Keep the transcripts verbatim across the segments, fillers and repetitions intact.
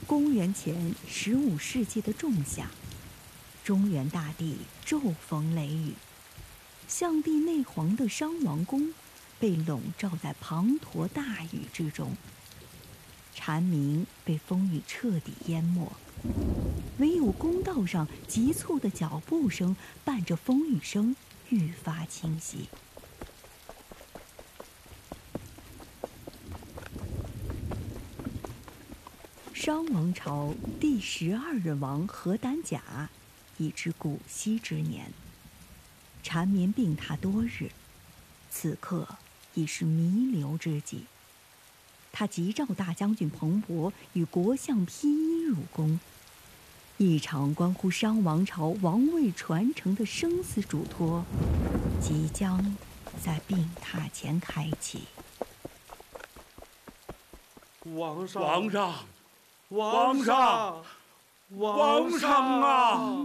公元前十五世纪的仲夏，中原大地骤风雷雨，象帝内皇的商王宫被笼罩在滂沱大雨之中，蝉鸣被风雨彻底淹没，唯有宫道上急促的脚步声伴着风雨声愈发清晰。商王朝第十二任王何胆甲已至古稀之年，缠绵病榻多日，此刻已是弥留之际。他急召大将军彭勃与国相披衣入宫，一场关乎商王朝王位传承的生死嘱托即将在病榻前开启。 皇上， 皇上， 皇上， 皇上啊！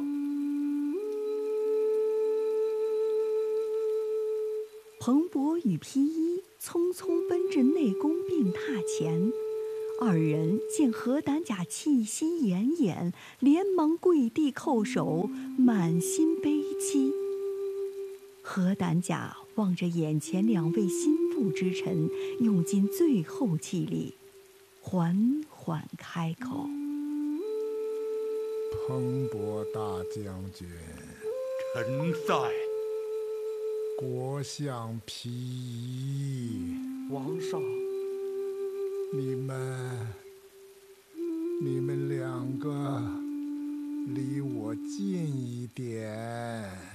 彭勃与披衣匆匆奔至内宫病榻前，二人见何胆甲气息奄奄，连忙跪地叩首，满心悲戚。何胆甲望着眼前两位心腹之臣，用尽最后气力，缓缓开口： 彭勃大将军， 臣在。 国相披衣， 皇上， 你们，你们两个离我近一点。